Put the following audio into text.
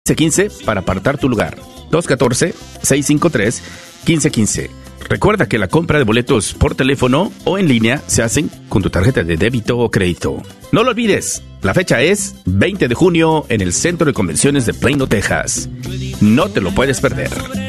1515 para apartar tu lugar. 214-653-1515. Recuerda que la compra de boletos por teléfono o en línea se hacen con tu tarjeta de débito o crédito. No lo olvides, la fecha es 20 de junio en el Centro de Convenciones de Plano, Texas. No te lo puedes perder.